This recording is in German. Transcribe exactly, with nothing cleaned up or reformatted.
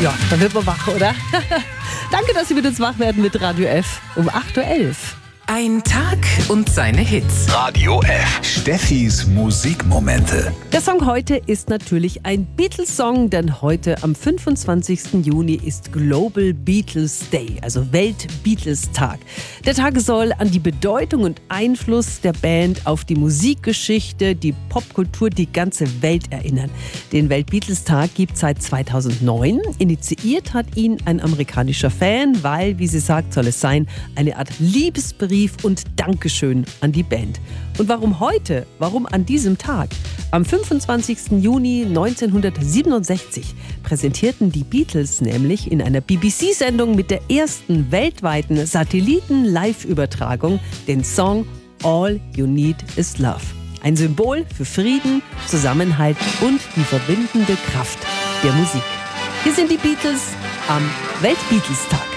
Ja, dann wird man wach, oder? Danke, dass Sie mit uns wach werden mit Radio F um acht Uhr elf. Ein Tag und seine Hits. Radio F. Steffis Musikmomente. Der Song heute ist natürlich ein Beatles-Song, denn heute am fünfundzwanzigsten Juni ist Global Beatles Day, also Welt-Beatles-Tag. Der Tag soll an die Bedeutung und Einfluss der Band auf die Musikgeschichte, die Popkultur, die ganze Welt erinnern. Den Welt-Beatles-Tag gibt es seit zweitausendneun. Initiiert hat ihn ein amerikanischer Fan, weil, wie sie sagt, soll es sein, eine Art Liebesbrief und Dankeschön an die Band. Und warum heute? Warum an diesem Tag? Am fünfundzwanzigsten Juni neunzehnhundertsiebenundsechzig präsentierten die Beatles nämlich in einer B B C-Sendung mit der ersten weltweiten Satelliten-Live-Übertragung den Song All You Need Is Love. Ein Symbol für Frieden, Zusammenhalt und die verbindende Kraft der Musik. Hier sind die Beatles am Welt-Beatles-Tag.